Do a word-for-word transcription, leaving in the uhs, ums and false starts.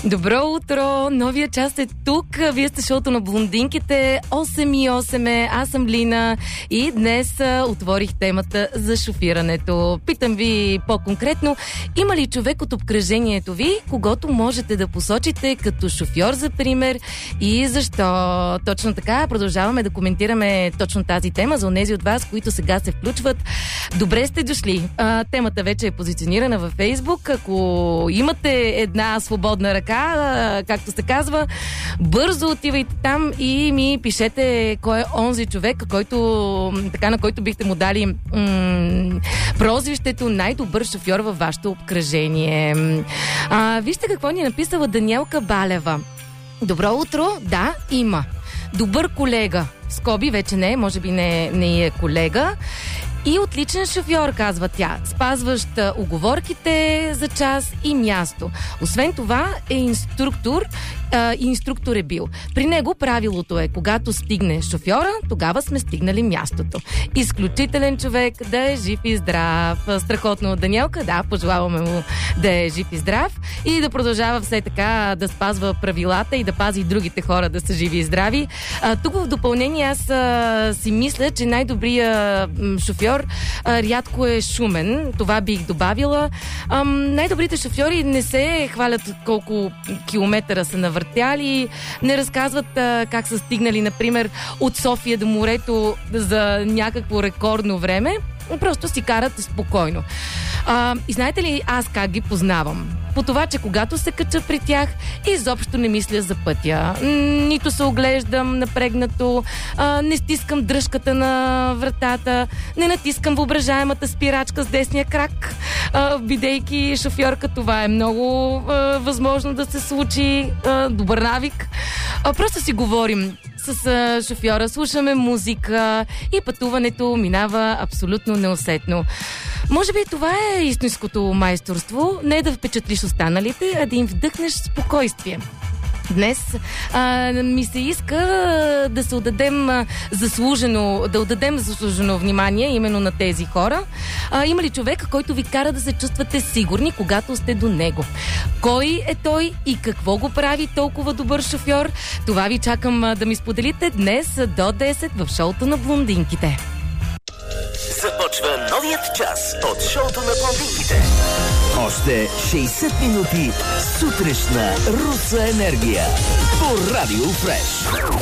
Добро утро! Новия час е тук. Вие сте шоуто на блондинките. осем и осем е. Аз съм Лина и днес а, отворих темата за шофирането. Питам ви по-конкретно, има ли човек от обкръжението ви, когото можете да посочите като шофьор, за пример, и защо? Точно така, продължаваме да коментираме точно тази тема за онези от вас, които сега се включват. Добре сте дошли. А, темата вече е позиционирана във Фейсбук. Ако имате една свободна ръка, както се казва, бързо отивайте там и ми пишете кой е онзи човек, който, така, на който бихте му дали м- прозвището най-добър шофьор във вашето обкръжение. А, вижте какво ни е написала Даниелка Балева. Добро утро, да, има. Добър колега. Скоби вече не, може би не, не е колега. И отличен шофьор, казва тя, спазващ уговорките за час и място. Освен това е инструктор, а, инструктор е бил. При него правилото е, когато стигне шофьора, тогава сме стигнали мястото. Изключителен човек, да е жив и здрав. Страхотно от Даниелка, да, пожелаваме му да е жив и здрав и да продължава все така да спазва правилата и да пази другите хора да са живи и здрави. А, тук в допълнение аз а, си мисля, че най-добрият шофьор А, рядко е шумен. Това бих добавила. А, най-добрите шофьори не се хвалят колко километъра са навъртяли, не разказват а, как са стигнали, например, от София до морето за някакво рекордно време. Просто си карат спокойно. А, и знаете ли аз как ги познавам? По това, че когато се кача при тях, изобщо не мисля за пътя. Нито се оглеждам напрегнато, а, не стискам дръжката на вратата, не натискам въображаемата спирачка с десния крак, а, бидейки шофьорка. Това е много а, възможно да се случи. А, добър навик. А, просто си говорим с а, шофьора, слушаме музика и пътуването минава абсолютно неусетно. Може би това е истинското майсторство, не да впечатлиш останалите, а да им вдъхнеш спокойствие. Днес а, ми се иска да се отдадем заслужено, да отдадем заслужено внимание именно на тези хора. А, има ли човек, който ви кара да се чувствате сигурни, когато сте до него? Кой е той и какво го прави толкова добър шофьор? Това ви чакам да ми споделите днес до десет в шоуто на блондинките. Започва новият час от шоуто на блондинките. Още шейсет минути сутрешна руса енергия по Радио Фреш.